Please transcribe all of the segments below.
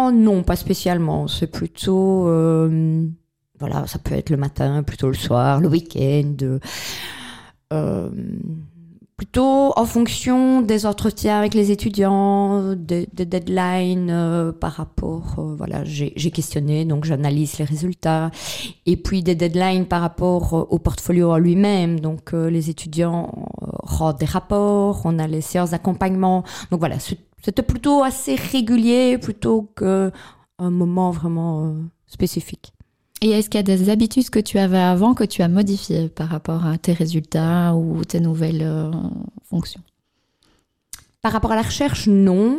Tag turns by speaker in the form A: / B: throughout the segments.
A: moment, non, pas spécialement. C'est plutôt, voilà, ça peut être le matin, plutôt le soir, le week-end. Plutôt en fonction des entretiens avec les étudiants, des deadlines par rapport, voilà, j'ai questionné, donc j'analyse les résultats, et puis des deadlines par rapport au portfolio en lui-même, donc les étudiants rendent des rapports, on a les séances d'accompagnement, donc voilà, c'était plutôt assez régulier plutôt qu'un moment vraiment spécifique.
B: Et est-ce qu'il y a des habitudes que tu avais avant que tu as modifiées par rapport à tes résultats ou tes nouvelles fonctions?
A: Par rapport à la recherche, non.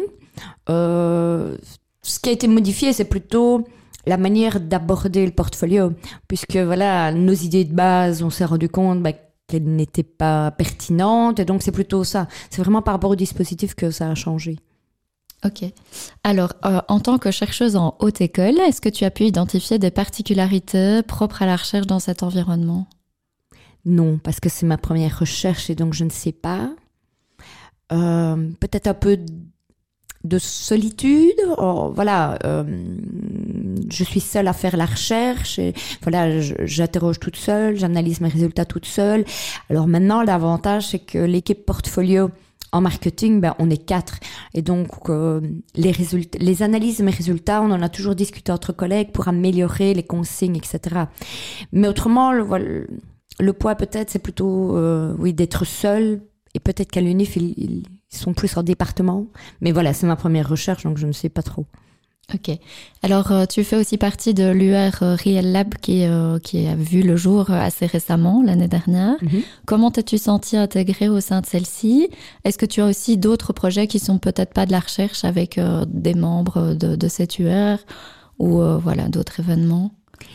A: Ce qui a été modifié, c'est plutôt la manière d'aborder le portfolio. Puisque voilà, nos idées de base, on s'est rendu compte qu'elles n'étaient pas pertinentes. Et donc, c'est plutôt ça. C'est vraiment par rapport au dispositif que ça a changé.
B: Ok. Alors, en tant que chercheuse en haute école, est-ce que tu as pu identifier des particularités propres à la recherche dans cet environnement?
A: Non, parce que c'est ma première recherche et donc je ne sais pas. Peut-être un peu de solitude. Voilà, je suis seule à faire la recherche. Et voilà, j'interroge toute seule, j'analyse mes résultats toute seule. Alors maintenant, l'avantage, c'est que l'équipe portfolio en marketing, on est 4. Et donc, les analyses de mes résultats, on en a toujours discuté entre collègues pour améliorer les consignes, etc. Mais autrement, le poids peut-être, c'est plutôt d'être seul. Et peut-être qu'à l'UNIF, ils sont plus en département. Mais voilà, c'est ma première recherche, donc je ne sais pas trop.
B: Ok. Alors, tu fais aussi partie de l'UR Real Lab qui a vu le jour assez récemment, l'année dernière. Mm-hmm. Comment t'es-tu sentie intégrée au sein de celle-ci? Est-ce que tu as aussi d'autres projets qui sont peut-être pas de la recherche avec des membres de cette UR ou voilà, d'autres événements?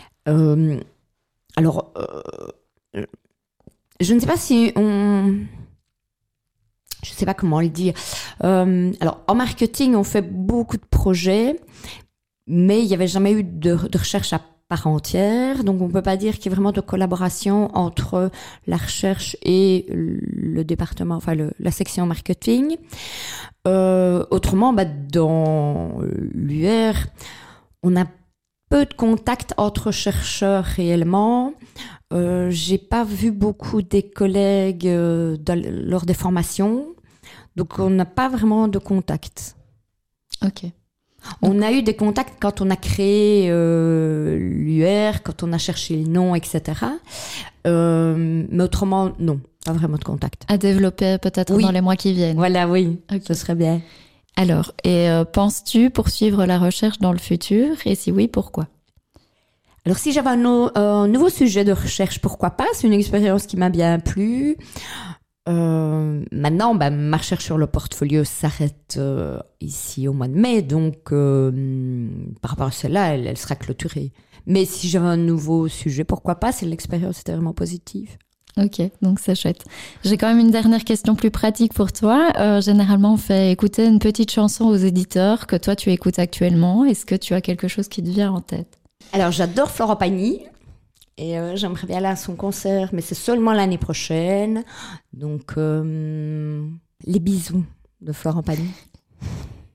A: Alors, je ne sais pas si on... Je ne sais pas comment le dire. Alors, en marketing, on fait beaucoup de projets, mais il n'y avait jamais eu de recherche à part entière. Donc, on ne peut pas dire qu'il y ait vraiment de collaboration entre la recherche et le département, enfin la section marketing. Autrement, dans l'UR, on a peu de contacts entre chercheurs réellement. J'ai pas vu beaucoup des collègues lors des formations, donc on n'a pas vraiment de contact.
B: Ok.
A: On a eu des contacts quand on a créé l'UR, quand on a cherché le nom, etc. Mais autrement, non, pas vraiment de contact.
B: À développer peut-être dans les mois qui viennent.
A: Voilà, oui,
B: okay.
A: Ce serait bien.
B: Alors, et penses-tu poursuivre la recherche dans le futur? Et si oui, pourquoi?
A: Alors, si j'avais un nouveau sujet de recherche, pourquoi pas? C'est une expérience qui m'a bien plu. Maintenant, ma recherche sur le portfolio s'arrête ici au mois de mai, donc par rapport à celle-là, elle sera clôturée. Mais si j'avais un nouveau sujet, pourquoi pas? Si l'expérience était vraiment positive.
B: Ok, donc c'est chouette. J'ai quand même une dernière question plus pratique pour toi. Généralement, on fait écouter une petite chanson aux éditeurs que toi, tu écoutes actuellement. Est-ce que tu as quelque chose qui te vient en tête?
A: Alors, j'adore Florent Pagny et j'aimerais bien aller à son concert, mais c'est seulement l'année prochaine. Donc, les bisous de Florent Pagny.